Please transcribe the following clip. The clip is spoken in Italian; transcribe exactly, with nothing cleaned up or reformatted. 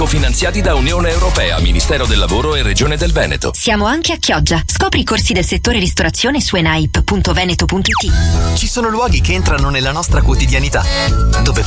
Finanziati da Unione Europea, Ministero del Lavoro e Regione del Veneto. Siamo anche a Chioggia. Scopri i corsi del settore ristorazione su enaip punto veneto punto it. Ci sono luoghi che entrano nella nostra quotidianità, dove